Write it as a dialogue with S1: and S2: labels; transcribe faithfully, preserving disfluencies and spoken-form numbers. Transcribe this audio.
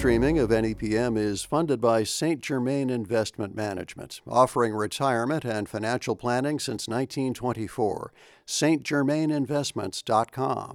S1: streaming of N E P M is funded by Saint Germain Investment Management, offering retirement and financial planning since nineteen twenty-four. St Germain Investments dot com.